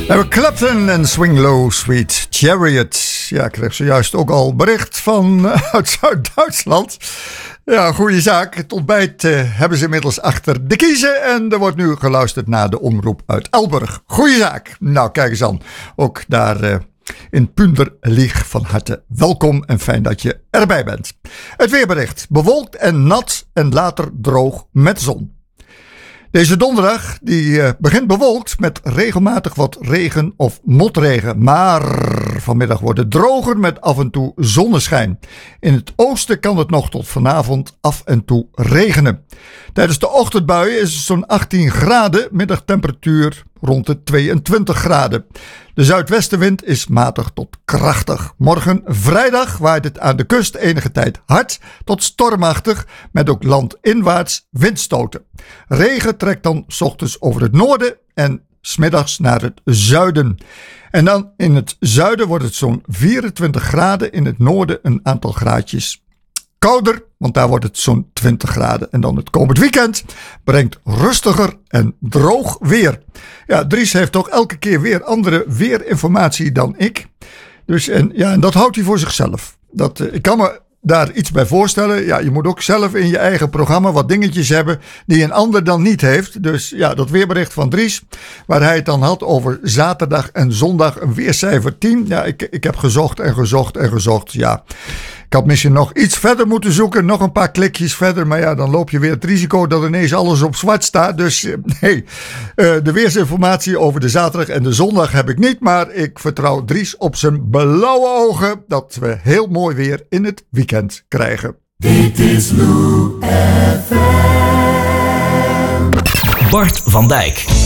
We Clapton en Swing Low Sweet Chariot. Ja, ik kreeg zojuist ook al bericht uit Zuid-Duitsland. Ja, goede zaak. Het ontbijt hebben ze inmiddels achter de kiezen. En er wordt nu geluisterd naar de omroep uit Elburg. Goeie zaak. Nou, kijk eens aan. Ook daar in Punderlich van harte welkom en fijn dat je erbij bent. Het weerbericht. Bewolkt en nat en later droog met zon. Deze donderdag die begint bewolkt met regelmatig wat regen of motregen. Maar vanmiddag wordt het droger met af en toe zonneschijn. In het oosten kan het nog tot vanavond af en toe regenen. Tijdens de ochtendbuien is het zo'n 18 graden, middagtemperatuur rond de 22 graden. De zuidwestenwind is matig tot krachtig. Morgen vrijdag waait het aan de kust enige tijd hard tot stormachtig met ook landinwaarts windstoten. Regen trekt dan 's ochtends over het noorden en 's middags naar het zuiden. En dan in het zuiden wordt het zo'n 24 graden, in het noorden een aantal graadjes kouder, want daar wordt het zo'n 20 graden. En dan het komend weekend brengt rustiger en droog weer. Ja, Dries heeft toch elke keer weer andere weerinformatie dan ik. Dus en dat houdt hij voor zichzelf. Ik kan me daar iets bij voorstellen. Ja, je moet ook zelf in je eigen programma wat dingetjes hebben die een ander dan niet heeft. Dus ja, dat weerbericht van Dries, waar hij het dan had over zaterdag en zondag een weercijfer 10. Ja, ik heb gezocht en gezocht en gezocht. Ja, ik had misschien nog iets verder moeten zoeken, nog een paar klikjes verder. Maar ja, dan loop je weer het risico dat ineens alles op zwart staat. Dus nee, de weersinformatie over de zaterdag en de zondag heb ik niet. Maar ik vertrouw Dries op zijn blauwe ogen dat we heel mooi weer in het weekend krijgen. Dit is Lou FM. Bart van Dijk.